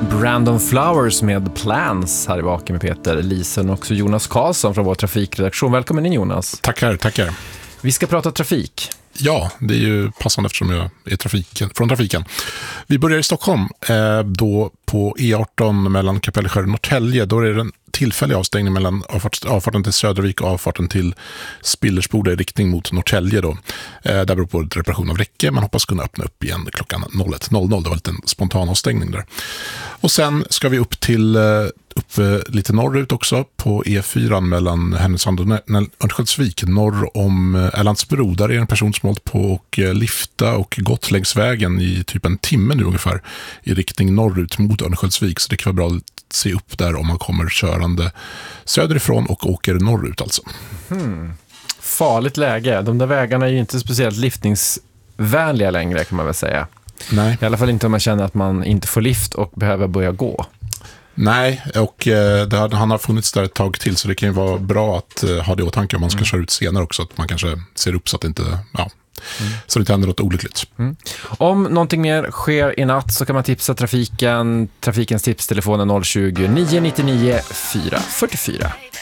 Brandon Flowers med Plans här i Vaken med Peter Lisen och också Jonas Karlsson från vår trafikredaktion. Välkommen in, Jonas. Tackar. Vi ska prata trafik. Ja, det är ju passande eftersom jag är från trafiken. Vi börjar i Stockholm, då på E18 mellan Kapellskär och Norrtälje. Då är det en tillfällig avstängning mellan avfarten till Södervik och avfarten till Spillersboda i riktning mot Norrtälje. Där beror på reparation av räcke. Man hoppas kunna öppna upp igen klockan 01.00. Det var lite en spontan avstängning där. Och sen ska vi upp lite norrut också på E4 mellan Härnösand och Örnsköldsvik norr om Erlandsbro. Där är en person som hållit på och lifta och gått längs vägen i typ en timme nu ungefär i riktning norrut mot Örnsköldsvik. Så det kan vara bra att se upp där om man kommer körande söderifrån och åker norrut alltså. Farligt läge. De där vägarna är ju inte speciellt liftningsvänliga längre, kan man väl säga. Nej. I alla fall inte om man känner att man inte får lift och behöver börja gå. Nej, och han har funnits där ett tag till, så det kan ju vara bra att ha det i åtanke om man ska köra ut senare också, att man kanske ser upp så att det inte, så det inte händer något olyckligt. Om någonting mer sker i natt så kan man tipsa trafikens tipstelefon 020 999 444.